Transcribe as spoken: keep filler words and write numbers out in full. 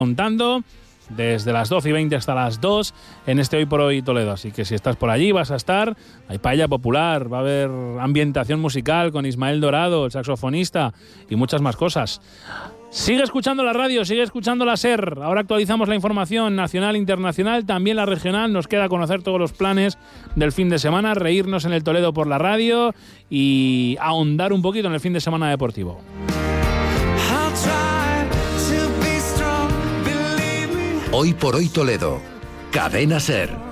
contando desde las doce y veinte hasta las dos en este Hoy por Hoy Toledo. Así que si estás por allí vas a estar, hay paella popular, va a haber ambientación musical con Ismael Dorado, el saxofonista, y muchas más cosas. Sigue escuchando la radio, sigue escuchando la SER. Ahora actualizamos la información nacional, internacional, también la regional. Nos queda conocer todos los planes del fin de semana, reírnos en el Toledo por la radio y ahondar un poquito en el fin de semana deportivo. Hoy por Hoy Toledo, Cadena SER.